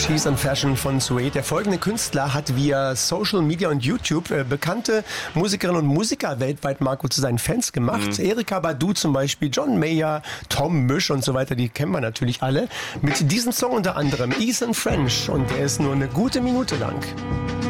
She's on Fashion von Suede. Der folgende Künstler hat via Social Media und YouTube bekannte Musikerinnen und Musiker weltweit, Marco, zu seinen Fans gemacht. Erykah Badu zum Beispiel, John Mayer, Tom Misch und so weiter, die kennen wir natürlich alle. Mit diesem Song unter anderem, Ethan French. Und der ist nur eine gute Minute lang.